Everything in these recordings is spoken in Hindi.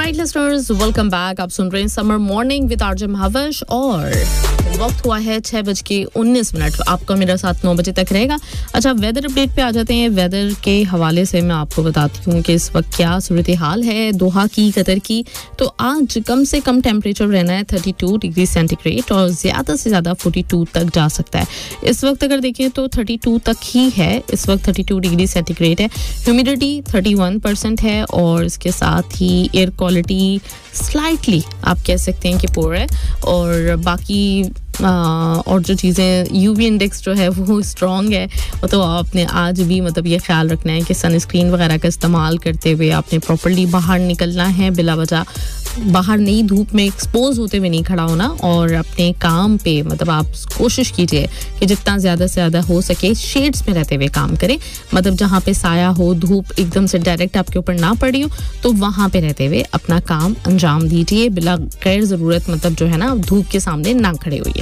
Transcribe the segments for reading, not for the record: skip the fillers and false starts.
Alright listeners, welcome back. आप सुन रहे हैं समर मॉर्निंग विद आरजे महावश और वक्त हुआ है 6:19। आपका मेरा साथ 9 बजे तक रहेगा। अच्छा, वेदर अपडेट पे आ जाते हैं। वेदर के हवाले से मैं आपको बताती हूँ कि इस वक्त क्या सूरत हाल है दोहा की, कतर की। तो आज कम से कम टेम्परेचर रहना है 32 डिग्री सेंटीग्रेड और ज़्यादा से ज़्यादा 42 तक जा सकता है। इस वक्त अगर देखें तो 32 तक ही है। इस वक्त 32 डिग्री सेंटीग्रेड है। ह्यूमिडिटी 31% है और इसके साथ ही एयर क्वालिटी स्लाइटली आप कह सकते हैं कि पुअर है। और बाकी और जो चीज़ें यूवी इंडेक्स जो है वो स्ट्रॉन्ग है। तो आपने आज भी मतलब ये ख्याल रखना है कि सनस्क्रीन वगैरह का इस्तेमाल करते हुए आपने प्रॉपर्ली बाहर निकलना है। बिला वजह बाहर नई धूप में एक्सपोज होते हुए नहीं खड़ा होना और अपने काम पे मतलब आप कोशिश कीजिए कि जितना ज़्यादा से ज़्यादा हो सके शेड्स में रहते हुए काम करें। मतलब जहाँ पे साया हो, धूप एकदम से डायरेक्ट आपके ऊपर ना पड़ी हो, तो वहाँ पे रहते हुए अपना काम अंजाम दीजिए बिला गैर ज़रूरत मतलब जो है ना धूप के सामने ना खड़े होइए।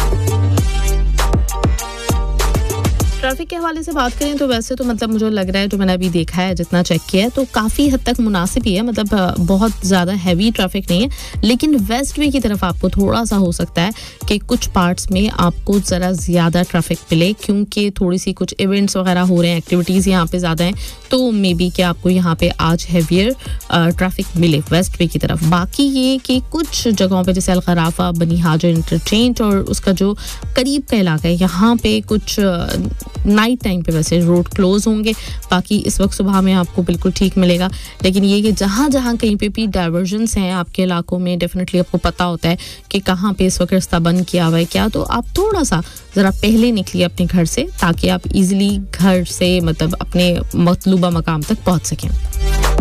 ट्रैफिक के हवाले से बात करें तो वैसे तो मतलब मुझे लग रहा है, जो मैंने अभी देखा है, जितना चेक किया है, तो काफ़ी हद तक मुनासिब ही है। मतलब बहुत ज़्यादा हैवी ट्रैफिक नहीं है। लेकिन वेस्ट वे की तरफ आपको थोड़ा सा हो सकता है कि कुछ पार्ट्स में आपको ज़रा ज़्यादा ट्रैफिक मिले, क्योंकि थोड़ी सी कुछ इवेंट्स वगैरह हो रहे हैं, एक्टिविटीज़ यहाँ पे ज़्यादा हैं। तो मे बी कि आपको यहाँ पे आज हैवियर ट्रैफिक मिले वेस्ट वे की तरफ। बाकी ये कि कुछ जगहों पे जैसे अलखराफा, बनी हाजिर इंटरचेंज और उसका जो करीब का इलाका है, यहाँ पे कुछ नाइट टाइम पे वैसे रोड क्लोज होंगे। बाकी इस वक्त सुबह में आपको बिल्कुल ठीक मिलेगा। लेकिन ये कि जहाँ जहाँ कहीं पे भी डाइवर्जन्स हैं आपके इलाकों में, डेफिनेटली आपको पता होता है कि कहाँ पे इस वक्त रास्ता बंद किया हुआ है क्या, तो आप थोड़ा सा ज़रा पहले निकलिए अपने घर से, ताकि आप इजीली घर से मतलब अपने मतलूबा मकाम तक पहुँच सकें।